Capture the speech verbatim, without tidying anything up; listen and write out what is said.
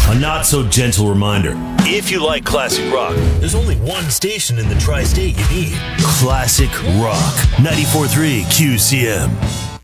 A not-so-gentle reminder. If you like classic rock, there's only one station in the tri-state you need. Classic Rock. ninety-four point three Q C M.